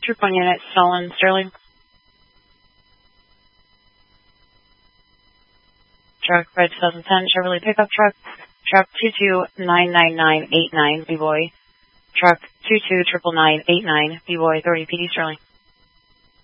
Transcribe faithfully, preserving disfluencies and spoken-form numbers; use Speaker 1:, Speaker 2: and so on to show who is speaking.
Speaker 1: Troop one unit, Stalin, Sterling. Truck, red two thousand ten, Chevrolet pickup truck. Truck two two nine nine nine eight nine, B-Boy. Truck two two nine nine eight nine, B-Boy, authority P D Sterling.